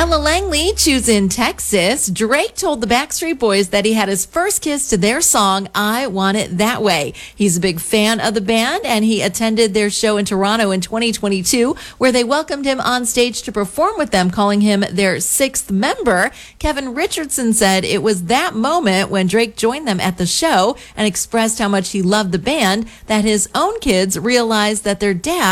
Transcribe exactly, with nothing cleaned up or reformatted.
Ella Langley chews in Texas. Drake told the Backstreet Boys that he had his first kiss to their song, I Want It That Way. He's a big fan of the band, and he attended their show in Toronto in twenty twenty-two, where they welcomed him on stage to perform with them, calling him their sixth member. Kevin Richardson said it was that moment when Drake joined them at the show and expressed how much he loved the band that his own kids realized that their dad